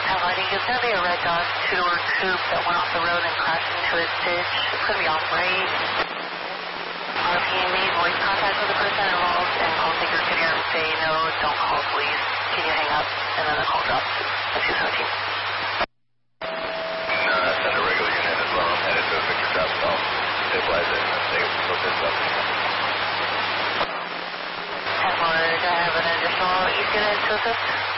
Lighting, it's going to be a red dot two-door coupe that went off the road and crashed into a ditch. It's going to be off-rate. RPM voice contact with the person involved and call taker could hear him say, no, don't call police. Can you hang up? And then the call drops at 217. No, send a regular unit as well. I'm headed to a Victor traffic call. Stabilize it and stay with this up. 10-4, I have an additional East unit to assist.